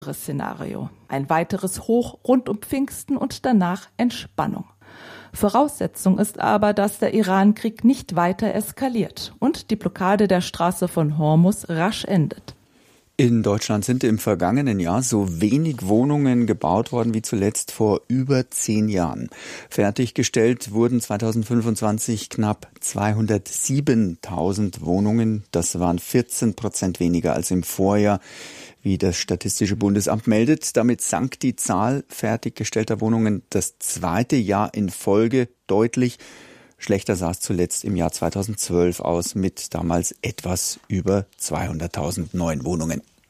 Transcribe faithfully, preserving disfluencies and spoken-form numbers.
Szenario. Ein weiteres Hoch rund um Pfingsten und danach Entspannung. Voraussetzung ist aber, dass der Iran-Krieg nicht weiter eskaliert und die Blockade der Straße von Hormuz rasch endet. In Deutschland sind im vergangenen Jahr so wenig Wohnungen gebaut worden wie zuletzt vor über zehn Jahren. Fertiggestellt wurden zweitausendfünfundzwanzig knapp zweihundertsiebentausend Wohnungen. Das waren vierzehn Prozent weniger als im Vorjahr, wie das Statistische Bundesamt meldet. Damit sank die Zahl fertiggestellter Wohnungen das zweite Jahr in Folge deutlich. Schlechter sah es zuletzt im Jahr zweitausendzwölf aus mit damals etwas über zweihunderttausend neuen Wohnungen.